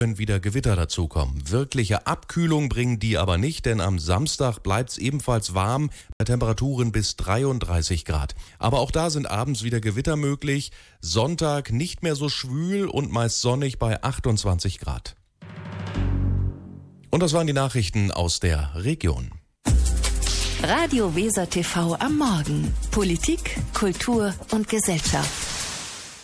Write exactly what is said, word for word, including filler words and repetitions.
Wenn wieder Gewitter dazukommen. Wirkliche Abkühlung bringen die aber nicht, denn am Samstag bleibt es ebenfalls warm bei Temperaturen bis dreiunddreißig Grad. Aber auch da sind abends wieder Gewitter möglich. Sonntag nicht mehr so schwül und meist sonnig bei achtundzwanzig Grad. Und das waren die Nachrichten aus der Region. Radio Weser T V am Morgen. Politik, Kultur und Gesellschaft.